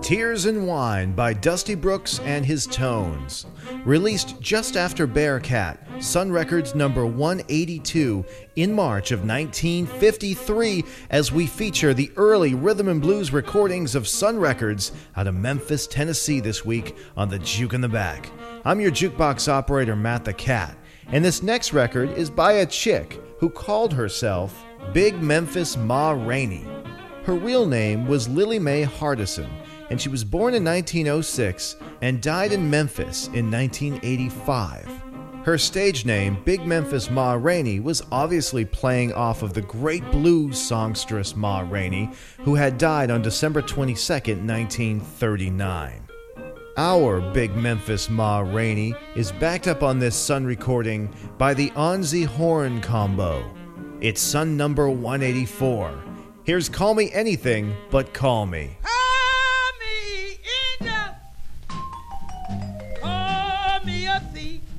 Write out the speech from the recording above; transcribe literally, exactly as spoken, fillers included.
Tears and Wine by Dusty Brooks and His Tones. Released just after Bearcat, Sun Records number one eighty-two in March of nineteen fifty-three, as we feature the early rhythm and blues recordings of Sun Records out of Memphis, Tennessee this week on the Juke in the Back. I'm your jukebox operator, Matt the Cat, and this next record is by a chick who called herself Big Memphis Ma Rainey. Her real name was Lily Mae Hardison, and she was born in nineteen oh six and died in Memphis in nineteen eighty-five. Her stage name, Big Memphis Ma Rainey, was obviously playing off of the great blues songstress Ma Rainey, who had died on December twenty-second, nineteen thirty-nine. Our Big Memphis Ma Rainey is backed up on this Sun recording by the Onzie Horn Combo. It's Sun number one eighty-four. Here's Call Me Anything But Call Me. Call me angel, call me a thief.